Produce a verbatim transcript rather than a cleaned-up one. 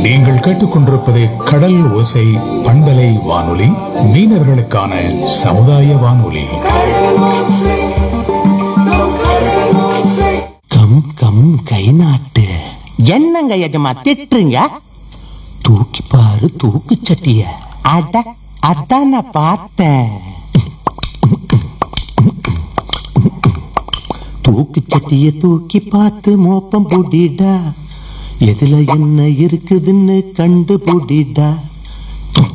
நீங்கள் கேட்டுக்கொண்டிருப்பது கடல் ஓசை பண்பலை வானொலி, மீனவர்களுக்கான சமுதாய வானொலி. கம் கம் கை நாட்டு. என்னங்க எஜமா திட்டுறீங்க? தூக்கி பாரு தூக்கு சட்டிய. அட அதான் நான் பார்த்தேன். தூக்கு சட்டிய தூக்கி பார்த்து மோப்பம் புடிடா, எதுல என்ன இருக்குதுன்னு கண்டு புடிடா.